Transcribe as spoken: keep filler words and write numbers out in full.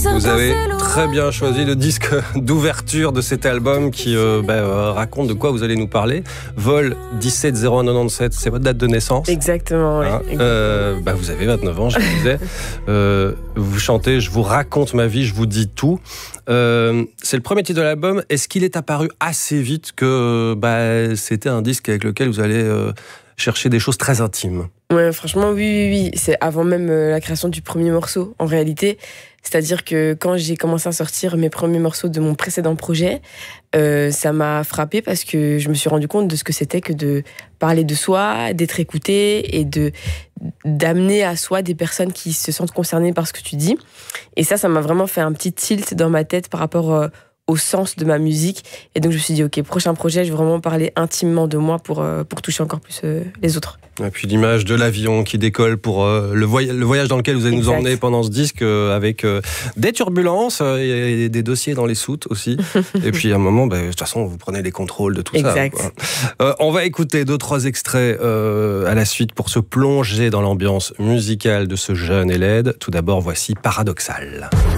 Vous avez très bien choisi le disque d'ouverture de cet album qui euh, bah, euh, raconte de quoi vous allez nous parler. Vol dix-sept zéro un quatre-vingt-dix-sept, c'est votre date de naissance. Exactement, oui. Hein euh, bah, vous avez vingt-neuf ans, je vous disais. euh, vous chantez « Je vous raconte ma vie, je vous dis tout ». Euh, c'est le premier titre de l'album. Est-ce qu'il est apparu assez vite que bah, c'était un disque avec lequel vous allez euh, chercher des choses très intimes? Ouais, franchement, oui, oui, oui. C'est avant même euh, la création du premier morceau, en réalité. C'est-à-dire que quand j'ai commencé à sortir mes premiers morceaux de mon précédent projet, euh, ça m'a frappée parce que je me suis rendu compte de ce que c'était que de parler de soi, d'être écouté et de d'amener à soi des personnes qui se sentent concernées par ce que tu dis. Et ça, ça m'a vraiment fait un petit tilt dans ma tête par rapport euh, au sens de ma musique. Et donc, je me suis dit, OK, prochain projet, je vais vraiment parler intimement de moi pour, euh, pour toucher encore plus euh, les autres. Et puis l'image de l'avion qui décolle pour euh, le, voy- le voyage dans lequel vous allez exact. Nous emmener pendant ce disque euh, avec euh, des turbulences euh, et des dossiers dans les soutes aussi. Et puis à un moment, bah, de toute façon, vous prenez les contrôles de tout exact. ça. Euh, on va écouter deux, trois extraits euh, à la suite pour se plonger dans l'ambiance musicale de ce jeune Eled. Tout d'abord, voici Paradoxal.